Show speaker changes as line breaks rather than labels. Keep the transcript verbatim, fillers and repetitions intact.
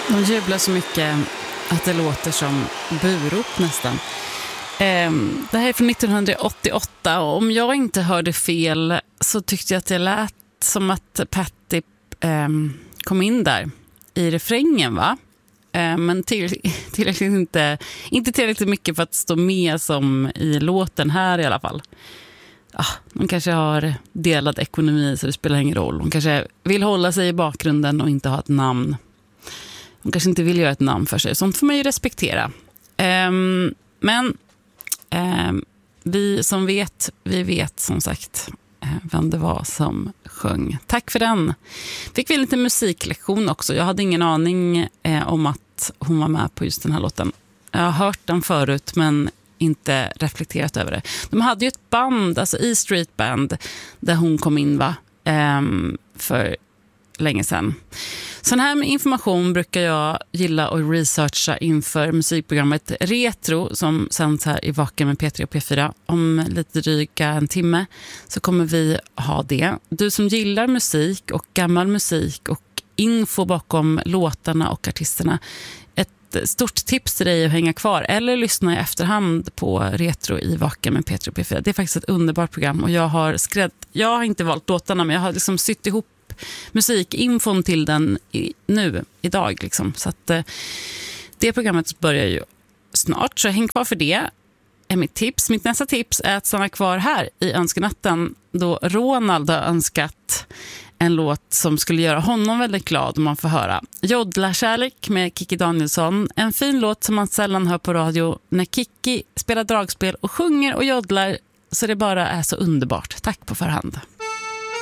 De jublar så mycket att det låter som burop nästan. Det här är från nittonhundraåttioåtta och om jag inte hörde fel så tyckte jag att det lät som att Patti kom in där i refrängen, va? Men till, tillräckligt inte, inte tillräckligt mycket för att stå med som i låten här i alla fall. Ah, de kanske har delad ekonomi så det spelar ingen roll. De kanske vill hålla sig i bakgrunden och inte ha ett namn. De kanske inte vill göra ett namn för sig. Sånt får man ju respektera. Um, men um, vi som vet, vi vet som sagt uh, vem det var som sjöng. Tack för den. Fick vi en liten musiklektion också. Jag hade ingen aning uh, om att hon var med på just den här låten. Jag har hört den förut men inte reflekterat över det. De hade ju ett band, alltså E Street Band, där hon kom in, va? Um, för länge sedan. Sån här information brukar jag gilla att researcha inför musikprogrammet Retro som sänds här i Vaken med P tre och P fyra. Om lite dryga en timme så kommer vi ha det. Du som gillar musik och gammal musik och info bakom låtarna och artisterna, ett stort tips till dig att hänga kvar eller lyssna i efterhand på Retro i Vaken med P tre och P fyra. Det är faktiskt ett underbart program och jag har skrädd, jag har inte valt låtarna men jag har liksom sytt ihop musikinfon till den i, nu, idag liksom. Så att eh, det programmet börjar ju snart, så häng kvar för det är mitt tips. Mitt nästa tips är att stanna kvar här i önskenatten då Ronald har önskat en låt som skulle göra honom väldigt glad om man får höra. Jodlarkärlek med Kikki Danielsson. En fin låt som man sällan hör på radio när Kikki spelar dragspel och sjunger och jodlar så det bara är så underbart. Tack på förhand.